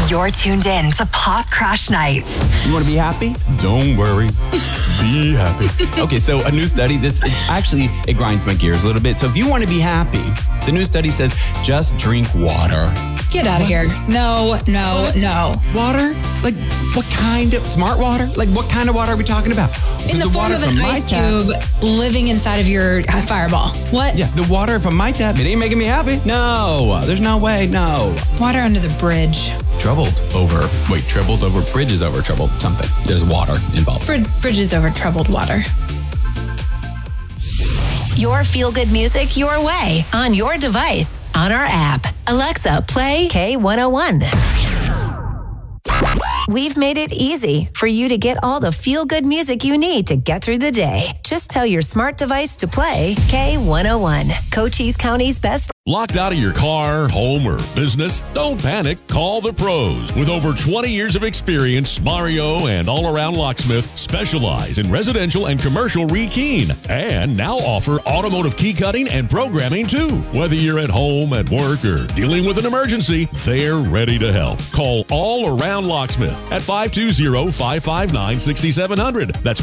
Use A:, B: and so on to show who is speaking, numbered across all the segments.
A: You're tuned in to Pop Crush Nights.
B: You want to be happy? Don't worry. Be happy. Okay, so a new study, it grinds my gears a little bit. So if you want to be happy, the new study says just drink water.
C: Get out of here. No.
B: Water? Like what kind of, smart water? Like what kind of water are we talking about?
C: In the form of an ice cube living inside of your fireball. What?
B: Yeah, the water from my tap, it ain't making me happy. No, there's no way, no.
C: Water under the bridge.
B: Troubled over bridges over troubled something. There's water involved.
C: Bridges over troubled water.
A: Your feel-good music your way, on your device, on our app. Alexa, play K101. We've made it easy for you to get all the feel-good music you need to get through the day. Just tell your smart device to play K101, Cochise County's best.
D: Locked out of your car, home, or business? Don't panic. Call the pros. With over 20 years of experience, Mario and All Around Locksmith specialize in residential and commercial rekeying and now offer automotive key cutting and programming too. Whether you're at home, at work, or dealing with an emergency, they're ready to help. Call All Around Locksmith at 520-559-6700. That's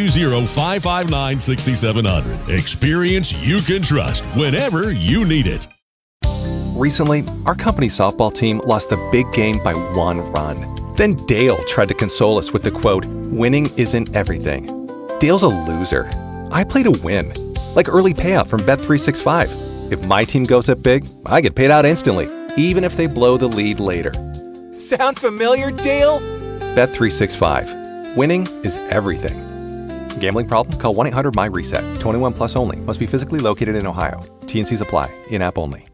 D: 520-559-6700. Experience you can trust whenever you need it.
E: Recently, our company softball team lost the big game by 1 run. Then Dale tried to console us with the quote, "Winning isn't everything." Dale's a loser. I play to win. Like early payout from Bet365. If my team goes up big, I get paid out instantly, even if they blow the lead later. Sound familiar, Dale? Bet365. Winning is everything. Gambling problem? Call 1-800-MY-RESET. 21 plus only. Must be physically located in Ohio. T&Cs apply. In-app only.